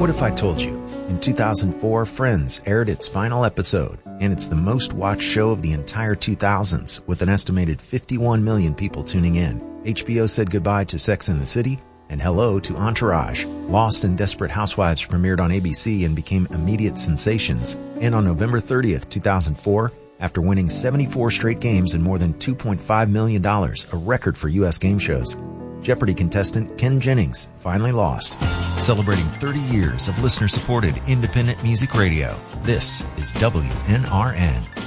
What if I told you? In 2004, Friends aired its final episode, and it's the most watched show of the entire 2000s, with an estimated 51 million people tuning in. HBO said goodbye to Sex and the City and hello to Entourage. Lost and Desperate Housewives premiered on ABC and became immediate sensations. And on November 30th, 2004, after winning 74 straight games and more than $2.5 million, a record for U.S. game shows, Jeopardy contestant Ken Jennings finally lost. Celebrating 30 years of listener-supported independent music radio, this is WNRN.